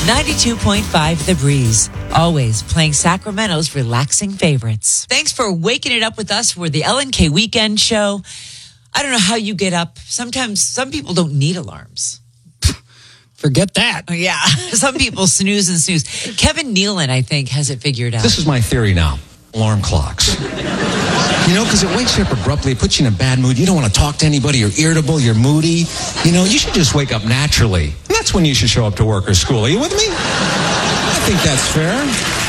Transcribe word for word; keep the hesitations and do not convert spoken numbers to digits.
ninety-two point five The Breeze. Always playing Sacramento's relaxing favorites. Thanks for waking it up with us for the L N K Weekend Show. I don't know how you get up. Sometimes some people don't need alarms. Forget that. Yeah. Some people snooze and snooze. Kevin Nealon, I think, has it figured out. This is my theory now. Alarm clocks. You know, because it wakes you up abruptly, it puts you in a bad mood. You don't want to talk to anybody. You're irritable. You're moody. You know, you should just wake up naturally. And that's when you should show up to work or school. Are you with me? I think that's fair.